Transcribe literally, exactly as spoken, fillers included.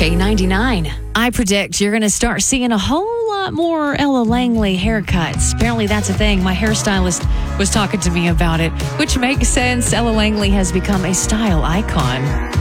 K ninety-nine. I predict you're going to start seeing a whole lot more Ella Langley haircuts. Apparently that's a thing. My hairstylist was talking to me about it, which makes sense. Ella Langley has become a style icon.